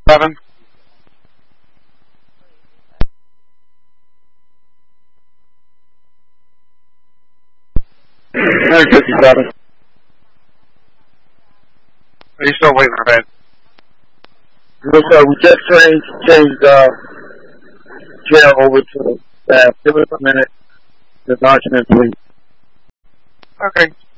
7. Area 57. Are you still waiting for that? Yes, sir. We just changed chair over to staff. Give us a minute. The document, please. Okay.